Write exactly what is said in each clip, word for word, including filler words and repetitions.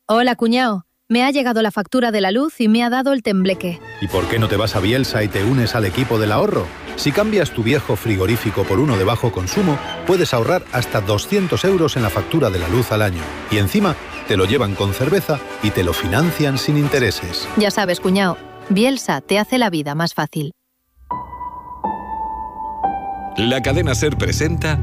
Hola, cuñao. Me ha llegado la factura de la luz y me ha dado el tembleque. ¿Y por qué no te vas a Bielsa y te unes al equipo del ahorro? Si cambias tu viejo frigorífico por uno de bajo consumo, puedes ahorrar hasta doscientos euros en la factura de la luz al año. Y encima, te lo llevan con cerveza y te lo financian sin intereses. Ya sabes, cuñao, Bielsa te hace la vida más fácil. La cadena SER presenta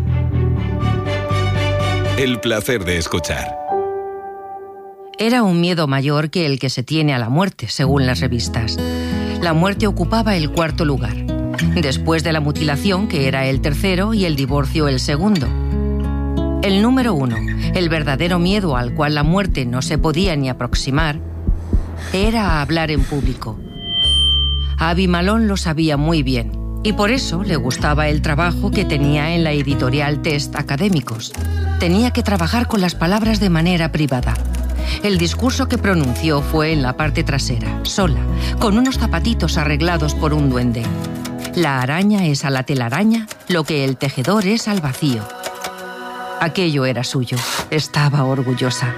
El placer de escuchar. Era un miedo mayor que el que se tiene a la muerte, según las revistas. La muerte ocupaba el cuarto lugar, después de la mutilación, que era el tercero, y el divorcio el segundo. El número uno, el verdadero miedo al cual la muerte no se podía ni aproximar, era hablar en público. Avi Malone lo sabía muy bien, y por eso le gustaba el trabajo que tenía en la editorial Test Académicos. Tenía que trabajar con las palabras de manera privada. El discurso que pronunció fue en la parte trasera, sola, con unos zapatitos arreglados por un duende. La araña es a la telaraña lo que el tejedor es al vacío. Aquello era suyo. Estaba orgullosa.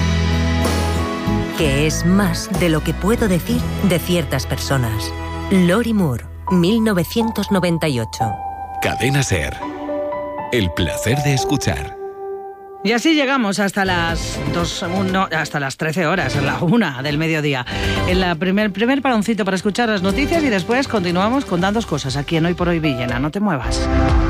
Que es más de lo que puedo decir de ciertas personas. Lori Moore, mil novecientos noventa y ocho. Cadena SER. El placer de escuchar. Y así llegamos hasta las dos, uno, hasta las trece horas, la una del mediodía. En la primer, primer paroncito para escuchar las noticias y después continuamos contando cosas aquí en Hoy por Hoy Villena. No te muevas.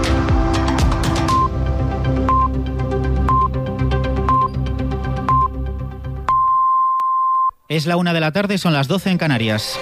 Es la una de la tarde, son las doce en Canarias.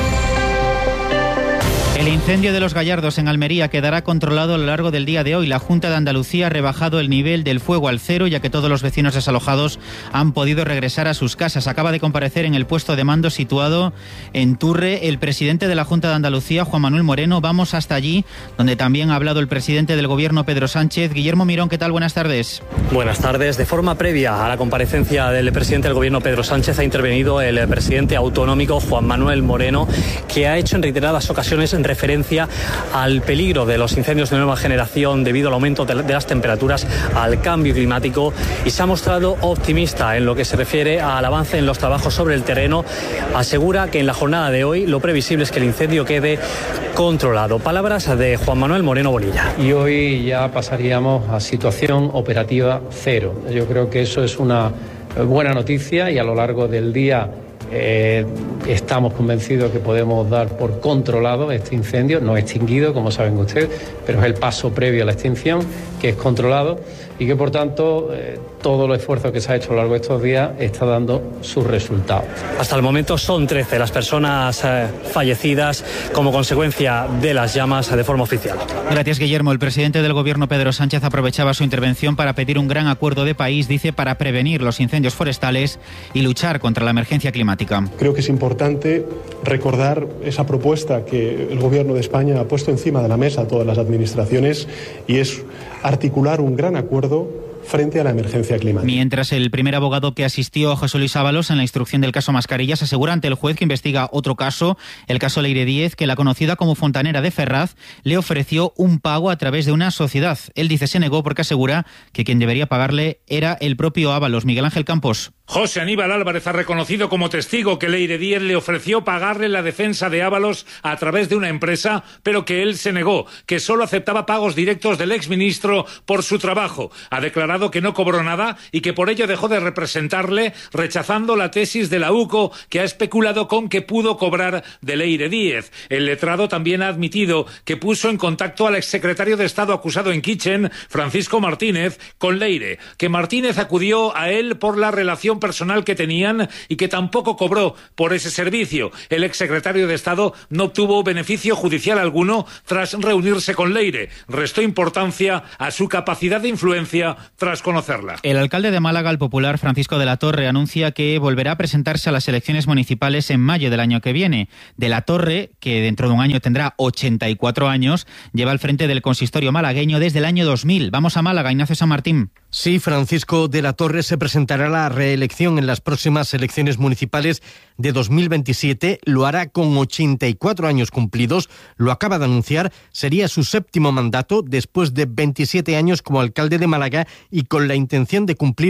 El incendio de Los Gallardos en Almería quedará controlado a lo largo del día de hoy. La Junta de Andalucía ha rebajado el nivel del fuego al cero, ya que todos los vecinos desalojados han podido regresar a sus casas. Acaba de comparecer en el puesto de mando situado en Turre el presidente de la Junta de Andalucía, Juan Manuel Moreno. Vamos hasta allí, donde también ha hablado el presidente del Gobierno, Pedro Sánchez. Guillermo Mirón, ¿qué tal? Buenas tardes. Buenas tardes. De forma previa a la comparecencia del presidente del Gobierno, Pedro Sánchez, ha intervenido el presidente autonómico, Juan Manuel Moreno, que ha hecho en reiteradas ocasiones en referencia al peligro de los incendios de nueva generación debido al aumento de las temperaturas, al cambio climático, y se ha mostrado optimista en lo que se refiere al avance en los trabajos sobre el terreno. Asegura que en la jornada de hoy lo previsible es que el incendio quede controlado. Palabras de Juan Manuel Moreno Bonilla. Y hoy ya pasaríamos a situación operativa cero. Yo creo que eso es una buena noticia y a lo largo del día Eh, estamos convencidos que podemos dar por controlado este incendio, no extinguido, como saben ustedes, pero es el paso previo a la extinción, que es controlado y que, por tanto, eh, todo el esfuerzo que se ha hecho a lo largo de estos días está dando sus resultados. Hasta el momento son trece las personas eh, fallecidas como consecuencia de las llamas de forma oficial. Gracias, Guillermo. El presidente del Gobierno, Pedro Sánchez, aprovechaba su intervención para pedir un gran acuerdo de país, dice, para prevenir los incendios forestales y luchar contra la emergencia climática. Creo que es importante recordar esa propuesta que el Gobierno de España ha puesto encima de la mesa a todas las administraciones, y es articular un gran acuerdo frente a la emergencia climática. Mientras, el primer abogado que asistió a José Luis Ábalos en la instrucción del caso Mascarillas asegura ante el juez que investiga otro caso, el caso Leire Díez, que la conocida como fontanera de Ferraz le ofreció un pago a través de una sociedad. Él dice se negó porque asegura que quien debería pagarle era el propio Ábalos. Miguel Ángel Campos. José Aníbal Álvarez ha reconocido como testigo que Leire Díez le ofreció pagarle la defensa de Ábalos a través de una empresa, pero que él se negó, que solo aceptaba pagos directos del exministro por su trabajo. Ha declarado que no cobró nada y que por ello dejó de representarle, rechazando la tesis de la U C O, que ha especulado con que pudo cobrar de Leire Díez. El letrado también ha admitido que puso en contacto al exsecretario de Estado acusado en Kitchen, Francisco Martínez, con Leire, que Martínez acudió a él por la relación personal que tenían y que tampoco cobró por ese servicio. El exsecretario de Estado no obtuvo beneficio judicial alguno tras reunirse con Leire. Restó importancia a su capacidad de influencia tras conocerla. El alcalde de Málaga, el popular Francisco de la Torre, anuncia que volverá a presentarse a las elecciones municipales en mayo del año que viene. De la Torre, que dentro de un año tendrá ochenta y cuatro años, lleva al frente del consistorio malagueño desde el año dos mil. Vamos a Málaga, Ignacio San Martín. Sí, Francisco de la Torre se presentará a la reelección en las próximas elecciones municipales de dos mil veintisiete. Lo hará con ochenta y cuatro años cumplidos. Lo acaba de anunciar. Sería su séptimo mandato después de veintisiete años como alcalde de Málaga y con la intención de cumplir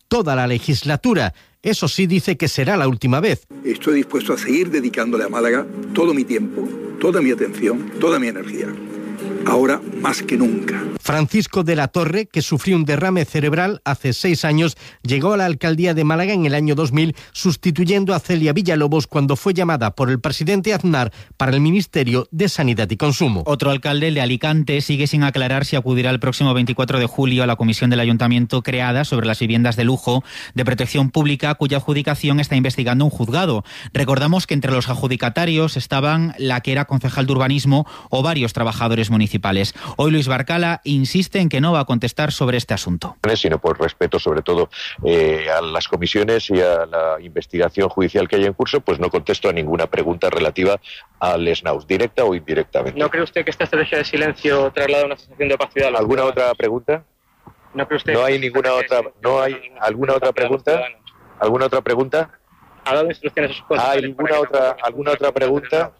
toda la legislatura. Eso sí, dice que será la última vez. Estoy dispuesto a seguir dedicándole a Málaga todo mi tiempo, toda mi atención, toda mi energía. Ahora más que nunca. Francisco de la Torre, que sufrió un derrame cerebral hace seis años, llegó a la alcaldía de Málaga en el año dos mil, sustituyendo a Celia Villalobos cuando fue llamada por el presidente Aznar para el Ministerio de Sanidad y Consumo. Otro alcalde, el de Alicante, sigue sin aclarar si acudirá el próximo veinticuatro de julio a la comisión del ayuntamiento creada sobre las viviendas de lujo de protección pública, cuya adjudicación está investigando un juzgado. Recordamos que entre los adjudicatarios estaban la que era concejal de urbanismo o varios trabajadores municipales. Hoy Luis Barcala insiste en que no va a contestar sobre este asunto. Sino por respeto sobre todo eh, a las comisiones y a la investigación judicial que hay en curso, pues no contesto a ninguna pregunta relativa al SNAUS, directa o indirectamente. ¿No cree usted que esta estrategia de silencio traslada una sensación de opacidad? ¿Alguna otra pregunta? ¿No cree usted? No hay ninguna otra. ¿No hay alguna otra pregunta? ¿Alguna otra pregunta? ¿Ha dado instrucciones a sus ¿Hay alguna otra alguna otra pregunta?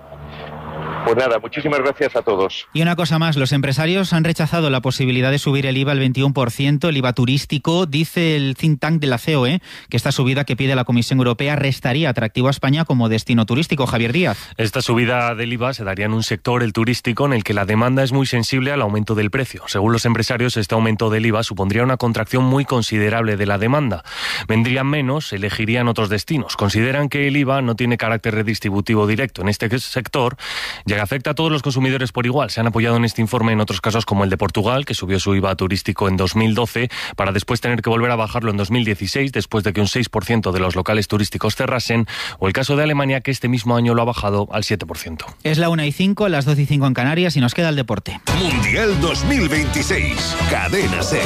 Pues nada, muchísimas gracias a todos. Y una cosa más, los empresarios han rechazado la posibilidad de subir el I V A al veintiuno por ciento, el I V A turístico. Dice el think tank de la C O E que esta subida que pide la Comisión Europea restaría atractivo a España como destino turístico. Javier Díaz. Esta subida del I V A se daría en un sector, el turístico, en el que la demanda es muy sensible al aumento del precio. Según los empresarios, este aumento del I V A supondría una contracción muy considerable de la demanda. Vendrían menos, elegirían otros destinos. Consideran que el I V A no tiene carácter redistributivo directo en este sector, ya que afecta a todos los consumidores por igual. Se han apoyado en este informe en otros casos como el de Portugal, que subió su I V A turístico en dos mil doce para después tener que volver a bajarlo en dos mil dieciséis después de que un seis por ciento de los locales turísticos cerrasen, o el caso de Alemania, que este mismo año lo ha bajado al siete por ciento. Es la una y cinco, las doce y cinco en Canarias, y nos queda el deporte. Mundial dos mil veintiséis, Cadena SER.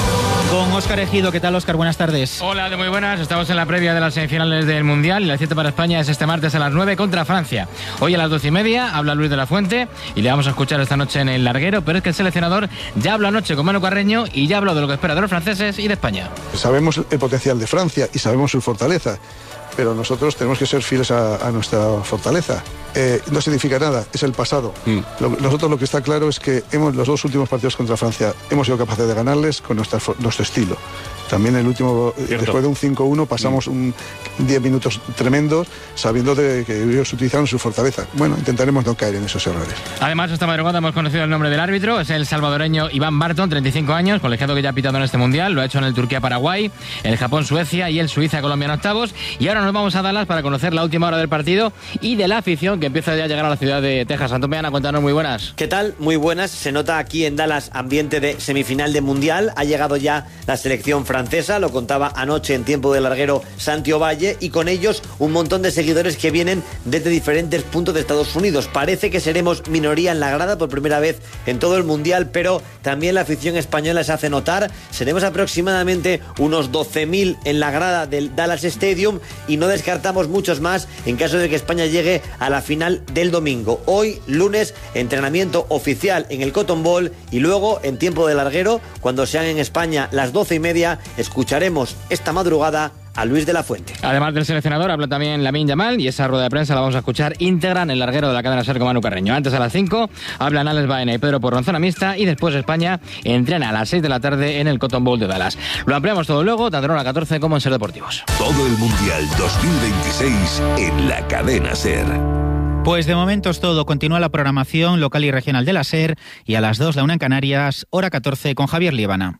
Con Óscar Ejido. ¿Qué tal, Óscar? Buenas tardes. Hola, de muy buenas. Estamos en la previa de las semifinales del Mundial y la cita para España es este martes a las nueve contra Francia. Hoy a las doce y media habla Luis de la Fuente y le vamos a escuchar esta noche en el larguero, pero es que el seleccionador ya habló anoche con Manu Carreño y ya habló de lo que espera de los franceses y de España. Sabemos el potencial de Francia y sabemos su fortaleza, pero nosotros tenemos que ser fieles a, a nuestra fortaleza. Eh, no significa nada, es el pasado. Mm. Lo, nosotros lo que está claro es que hemos los dos últimos partidos contra Francia hemos sido capaces de ganarles con nuestra, nuestro estilo. También el último, Cierto. después de un cinco uno pasamos mm. un diez minutos tremendos sabiendo de que ellos utilizaron su fortaleza. Bueno, intentaremos no caer en esos errores. Además, esta madrugada hemos conocido el nombre del árbitro, es el salvadoreño Iván Barton, treinta y cinco años, colegiado que ya ha pitado en este Mundial, lo ha hecho en el Turquía-Paraguay, el Japón-Suecia y el Suiza-Colombia en octavos. Y ahora nos vamos a Dallas para conocer la última hora del partido y de la afición que empieza ya a llegar a la ciudad de Texas. Antón Meana, cuéntanos, muy buenas. ¿Qué tal? Muy buenas. Se nota aquí en Dallas ambiente de semifinal de Mundial. Ha llegado ya la selección francesa, lo contaba anoche en tiempo de larguero Santi Ovalle, y con ellos un montón de seguidores que vienen desde diferentes puntos de Estados Unidos. Parece que seremos minoría en la grada por primera vez en todo el Mundial, pero también la afición española se hace notar. Seremos aproximadamente unos doce mil en la grada del Dallas Stadium y no descartamos muchos más en caso de que España llegue a la final del domingo. Hoy, lunes, entrenamiento oficial en el Cotton Bowl y luego, en tiempo de larguero, cuando sean en España las doce y media, escucharemos esta madrugada a Luis de la Fuente. Además del seleccionador, habla también Lamine Yamal y esa rueda de prensa la vamos a escuchar íntegra en el larguero de la cadena SER con Manu Carreño. Antes, a las cinco, hablan Alex Baena y Pedro Porro en zona mixta, y después España entrena a las seis de la tarde en el Cotton Bowl de Dallas. Lo ampliamos todo luego, tanto en hora catorce como en SER Deportivos. Todo el Mundial dos mil veintiséis en la cadena SER. Pues de momento es todo. Continúa la programación local y regional de la SER y a las dos, la una en Canarias, hora catorce con Javier Líbana.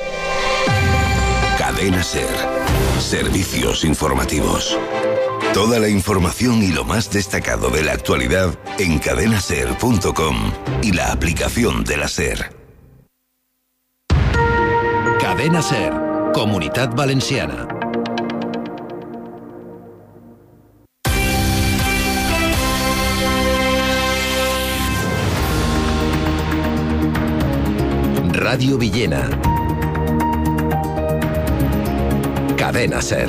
Cadena SER. Servicios informativos. Toda la información y lo más destacado de la actualidad en cadena ser punto com y la aplicación de la SER. Cadena SER, Comunitat Valenciana. Radio Villena. Cadena SER.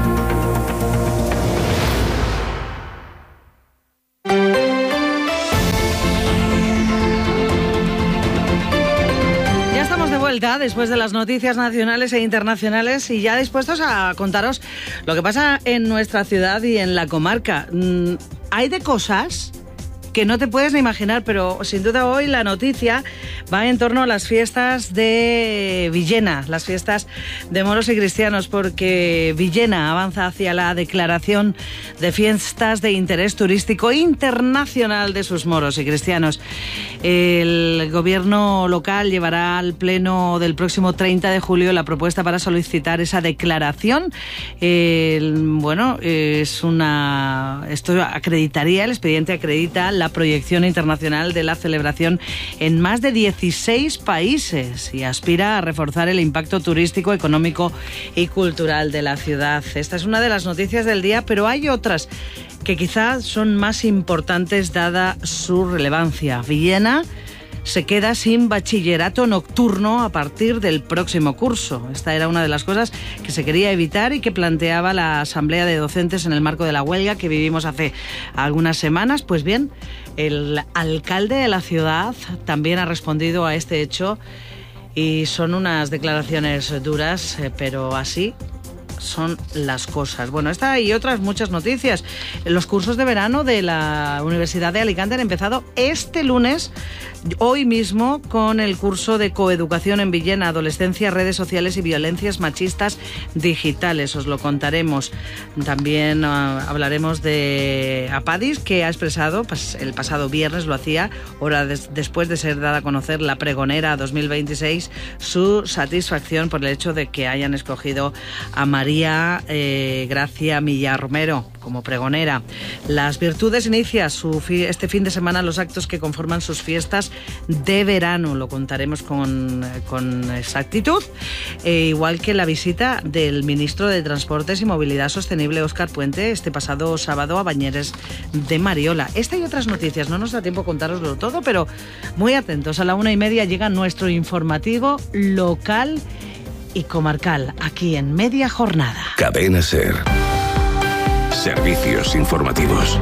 Ya estamos de vuelta después de las noticias nacionales e internacionales y ya dispuestos a contaros lo que pasa en nuestra ciudad y en la comarca. Hay de cosas que no te puedes ni imaginar, pero sin duda hoy la noticia va en torno a las fiestas de Villena, las fiestas de moros y cristianos, porque Villena avanza hacia la declaración de fiestas de interés turístico internacional de sus moros y cristianos. El gobierno local llevará al pleno del próximo treinta de julio la propuesta para solicitar esa declaración. El, bueno, es una esto acreditaría, el expediente acredita la proyección internacional de la celebración en más de dieciséis países y aspira a reforzar el impacto turístico, económico y cultural de la ciudad. Esta es una de las noticias del día, pero hay otras que quizás son más importantes dada su relevancia. Villena se queda sin bachillerato nocturno a partir del próximo curso. Esta era una de las cosas que se quería evitar y que planteaba la Asamblea de Docentes en el marco de la huelga que vivimos hace algunas semanas. Pues bien, el alcalde de la ciudad también ha respondido a este hecho y son unas declaraciones duras, pero así son las cosas. Bueno, esta y otras muchas noticias. Los cursos de verano de la Universidad de Alicante han empezado este lunes, hoy mismo, con el curso de coeducación en Villena, adolescencia, redes sociales y violencias machistas digitales. Os lo contaremos. También uh, hablaremos de Apadis, que ha expresado, pues, el pasado viernes lo hacía, hora des- después de ser dada a conocer la pregonera dos mil veintiséis, su satisfacción por el hecho de que hayan escogido a María eh, Gracia Millar Romero como pregonera. Las Virtudes inicia su fi- este fin de semana los actos que conforman sus fiestas de verano. Lo contaremos con, con exactitud. Eh, igual que la visita del ministro de Transportes y Movilidad Sostenible, Óscar Puente, este pasado sábado a Bañeres de Mariola. Esta y otras noticias. No nos da tiempo a contároslo todo, pero muy atentos. A la una y media llega nuestro informativo local y comarcal, aquí en Media Jornada. Cadena SER. Servicios informativos.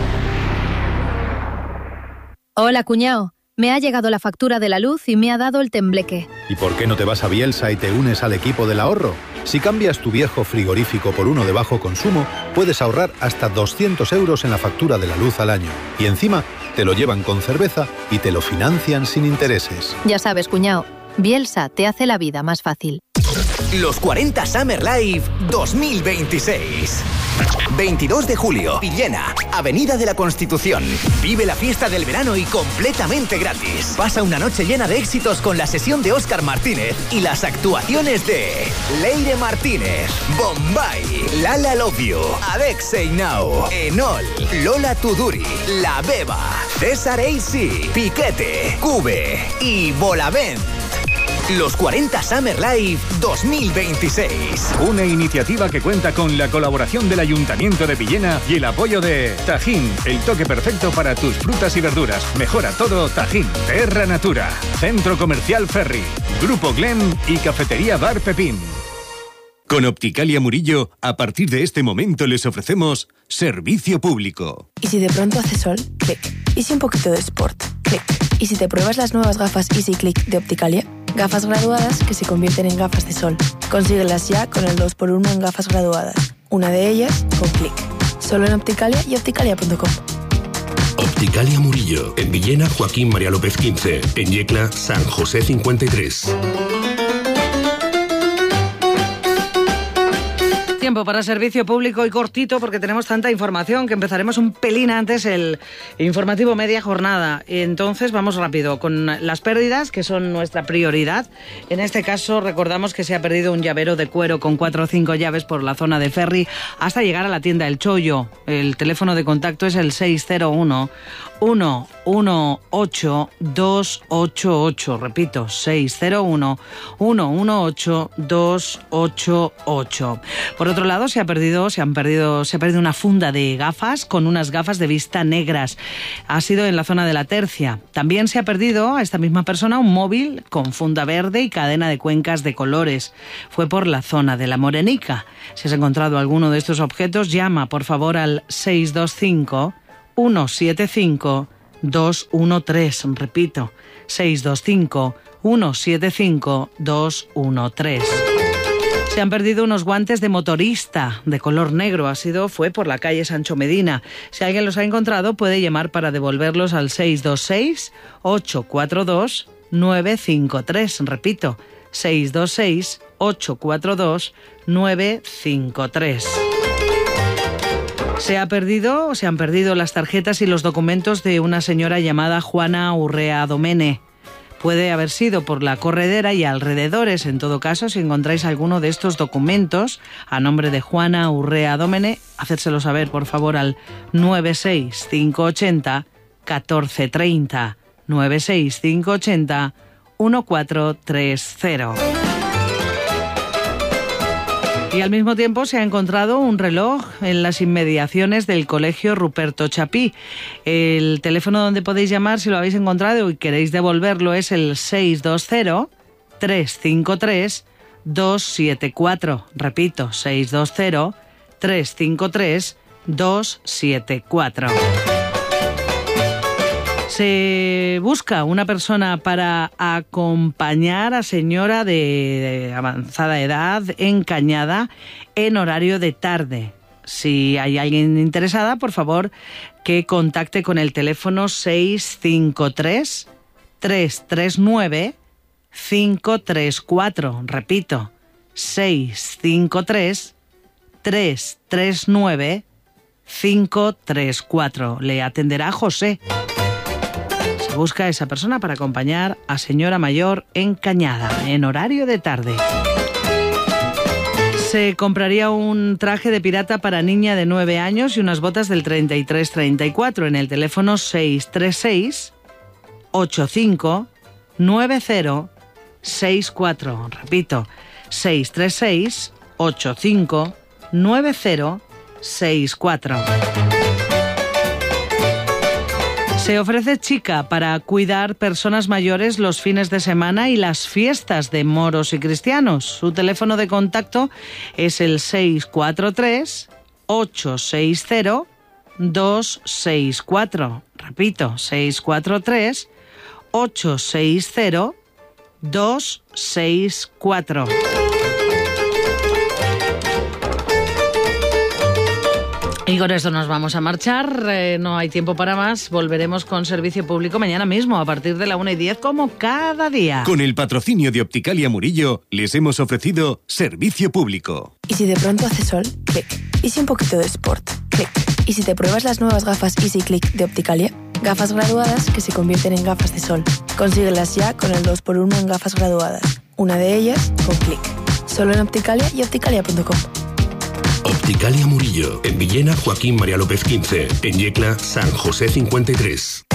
Hola, cuñao. Me ha llegado la factura de la luz y me ha dado el tembleque. ¿Y por qué no te vas a Bielsa y te unes al equipo del ahorro? Si cambias tu viejo frigorífico por uno de bajo consumo, puedes ahorrar hasta doscientos euros en la factura de la luz al año. Y encima, te lo llevan con cerveza y te lo financian sin intereses. Ya sabes, cuñao, Bielsa te hace la vida más fácil. Los cuarenta Summer Live dos mil veintiséis. veintidós de julio, Villena, Avenida de la Constitución. Vive la fiesta del verano y completamente gratis. Pasa una noche llena de éxitos con la sesión de Óscar Martínez y las actuaciones de Leire Martínez, Bombay, Lala Love You, Adexei Now, Enol, Lola Tuduri, La Beba, César A C, Piquete, Cube y Bolavent. Los cuarenta Summer Live dos mil veintiséis. Una iniciativa que cuenta con la colaboración del Ayuntamiento de Villena y el apoyo de Tajín, el toque perfecto para tus frutas y verduras. Mejora todo Tajín. Terra Natura, Centro Comercial Ferry, Grupo Glem y Cafetería Bar Pepín. Con Opticalia Murillo, a partir de este momento les ofrecemos servicio público. ¿Y si de pronto hace sol? Clic. ¿Y si un poquito de sport? Clic. ¿Y si te pruebas las nuevas gafas Easy Click de Opticalia? Gafas graduadas que se convierten en gafas de sol. Consíguelas ya con el dos por uno en gafas graduadas. Una de ellas con Clic. Solo en Opticalia y opticalia punto com. Opticalia Murillo. En Villena, Joaquín María López quince. En Yecla, San José cincuenta y tres. Tiempo para servicio público y cortito porque tenemos tanta información que empezaremos un pelín antes el informativo Media Jornada. Entonces vamos rápido con las pérdidas, que son nuestra prioridad. En este caso recordamos que se ha perdido un llavero de cuero con cuatro o cinco llaves por la zona de Ferry hasta llegar a la tienda El Chollo. El teléfono de contacto es el seis cero uno, uno uno ocho, dos ocho ocho. Repito, seis cero uno, uno uno ocho, dos ocho ocho. Por otro lado, se ha perdido, se han perdido, se ha perdido una funda de gafas con unas gafas de vista negras. Ha sido en la zona de La Tercia. También se ha perdido a esta misma persona un móvil con funda verde y cadena de cuencas de colores. Fue por la zona de La Morenica. Si has encontrado alguno de estos objetos, llama por favor al seis dos cinco, uno siete cinco, dos uno tres. Repito, seis dos cinco, uno siete cinco, dos uno tres. Se han perdido unos guantes de motorista de color negro. Ha sido, fue por la calle Sancho Medina. Si alguien los ha encontrado, puede llamar para devolverlos al seis dos seis, ocho cuatro dos, nueve cinco tres. Repito, seis dos seis, ocho cuatro dos, nueve cinco tres. Se ha perdido, se han perdido las tarjetas y los documentos de una señora llamada Juana Urrea Domene. Puede haber sido por la corredera y alrededores. En todo caso, si encontráis alguno de estos documentos a nombre de Juana Urrea Domene, hacérselo saber, por favor, al nueve seis cinco ocho cero, uno cuatro tres cero. nueve seis cinco ocho cero, uno cuatro tres cero. Y al mismo tiempo se ha encontrado un reloj en las inmediaciones del Colegio Ruperto Chapí. El teléfono donde podéis llamar si lo habéis encontrado y queréis devolverlo es el seis dos cero, tres cinco tres, dos siete cuatro. Repito, seis dos cero, tres cinco tres, dos siete cuatro. Se busca una persona para acompañar a señora de, de avanzada edad en Cañada en horario de tarde. Si hay alguien interesada, por favor, que contacte con el teléfono seis cinco tres, tres tres nueve, cinco tres cuatro. Repito, seis cinco tres, tres tres nueve, cinco tres cuatro. Le atenderá José. Se busca esa persona para acompañar a señora mayor en Cañada, en horario de tarde. Se compraría un traje de pirata para niña de nueve años y unas botas del treinta y tres treinta y cuatro en el teléfono seis tres seis, ocho cinco, nueve cero seis cuatro. Repito, seis tres seis, ocho cinco, nueve cero seis cuatro. Se ofrece chica para cuidar personas mayores los fines de semana y las fiestas de moros y cristianos. Su teléfono de contacto es el seis cuatro tres, ocho seis cero, dos seis cuatro. Repito, seis cuatro tres, ocho seis cero, dos seis cuatro. Y con esto nos vamos a marchar, eh, no hay tiempo para más, volveremos con Servicio Público mañana mismo a partir de la una y diez como cada día. Con el patrocinio de Opticalia Murillo les hemos ofrecido Servicio Público. Y si de pronto hace sol, clic. Y si un poquito de sport, clic. Y si te pruebas las nuevas gafas Easy Click de Opticalia, gafas graduadas que se convierten en gafas de sol. Consíguelas ya con el dos por uno en gafas graduadas. Una de ellas con clic. Solo en Opticalia y opticalia punto com. Opticalia Murillo, en Villena Joaquín María López quince, en Yecla San José cincuenta y tres.